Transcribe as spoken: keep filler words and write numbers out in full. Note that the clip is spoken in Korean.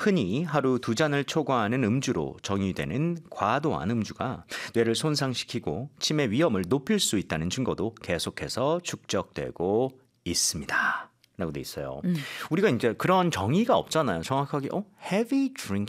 흔히 하루 두 잔을 초과하는 음주로 정의되는 과도한 음주가 뇌를 손상시키고 치매 위험을 높일 수 있다는 증거도 계속해서 축적되고 있습니다. 라고 돼 있어요. 음. 우리가 이제 그런 정의가 없잖아요. 정확하게 어? heavy drinking